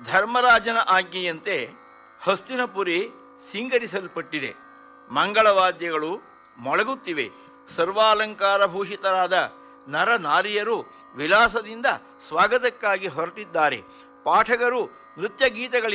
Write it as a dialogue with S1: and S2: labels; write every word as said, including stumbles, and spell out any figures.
S1: ಧರ್ಮರಾಜನ ಆಜ್ಞೆಯಂತೆ ಹಸ್ತಿನಪುರಿ ಸಿಂಗರಿಸಲ್ಪಟ್ಟಿದೆ. ಮಂಗಳವಾದ್ಯಗಳು ಮೊಳಗುತ್ತಿವೆ. ಸರ್ವಾಲಂಕಾರಭೂಷಿತರಾದ ನರನಾರಿಯರು ವಿಲಾಸದಿಂದ ಸ್ವಾಗತಕ್ಕಾಗಿ ಹೊರಟಿದ್ದಾರೆ. ಪಾಠಕರು ನೃತ್ಯ ಗೀತೆಗಳಿಂದ